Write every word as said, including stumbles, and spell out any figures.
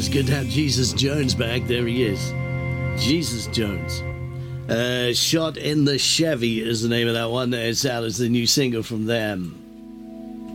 it's good to have Jesus Jones back. There he is. Jesus Jones. Uh, Shot in the Chevy is the name of that one. It's out as the new single from them.